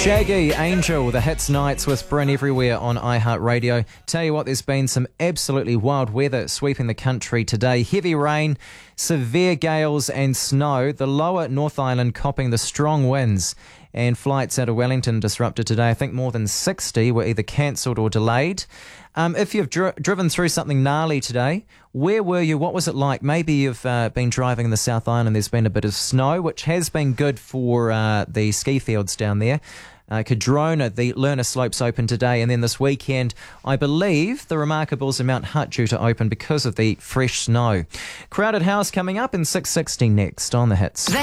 Shaggy, Angel, the hits nights with Bryn everywhere on iHeartRadio. Tell you what, there's been some absolutely wild weather sweeping the country today. Heavy rain, severe gales and snow. The lower North Island copping the strong winds. And flights out of Wellington disrupted today. I think more than 60 were either cancelled or delayed. If you've driven through something gnarly today, where were you? What was it like? Maybe you've been driving in the South Island and there's been a bit of snow, which has been good for the ski fields down there. Cadrona, the learner slopes open today, and then this weekend, I believe the Remarkables in Mount Hutt due to open because of the fresh snow. Crowded House coming up in 6:60 next on the hits.